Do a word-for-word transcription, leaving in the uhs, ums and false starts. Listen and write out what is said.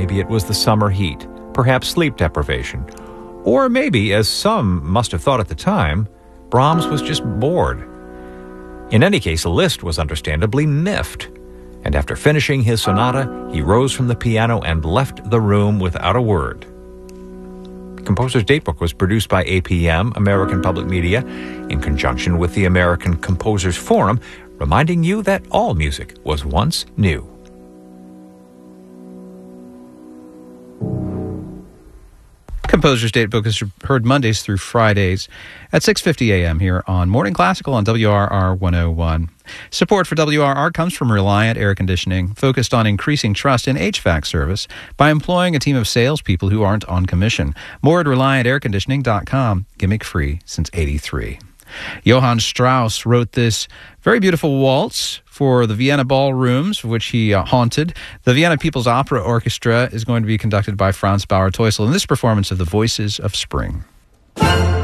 Maybe it was the summer heat, perhaps sleep deprivation. Or maybe, as some must have thought at the time, Brahms was just bored. In any case, Liszt was understandably miffed, and after finishing his sonata, he rose from the piano and left the room without a word. Composer's Datebook was produced by A P M, American Public Media, in conjunction with the American Composers Forum, reminding you that all music was once new. Composer's Datebook is heard Mondays through Fridays at six fifty a.m. here on Morning Classical on W R R one oh one. Support for W R R comes from Reliant Air Conditioning, focused on increasing trust in H V A C service by employing a team of salespeople who aren't on commission. More at reliant air conditioning dot com. Gimmick free since eighty-three. Johann Strauss wrote this very beautiful waltz for the Vienna ballrooms, which he uh, haunted. The Vienna People's Opera Orchestra is going to be conducted by Franz Bauer-Teusel in this performance of The Voices of Spring.